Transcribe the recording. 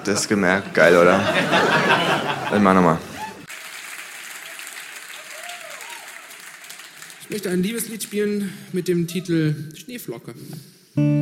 das gemerkt. Geil, oder? Dann mach nochmal. Ich möchte ein Liebeslied spielen mit dem Titel Schneeflocke.